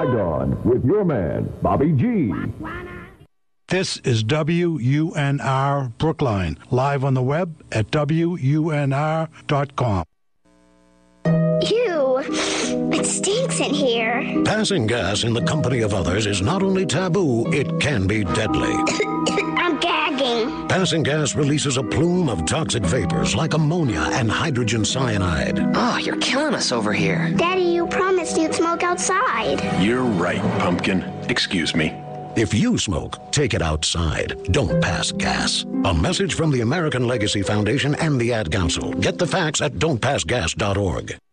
Saigon with your man, Bobby G. This is WUNR Brookline, live on the web at WUNR.com. Ew, it stinks in here. Passing gas in the company of others is not only taboo, it can be deadly. I'm gagging. Passing gas releases a plume of toxic vapors like ammonia and hydrogen cyanide. Oh, you're killing us over here. Daddy, you promised you'd smoke outside. You're right, Pumpkin. Excuse me. If you smoke, take it outside. Don't pass gas. A message from the American Legacy Foundation and the Ad Council. Get the facts at don'tpassgas.org.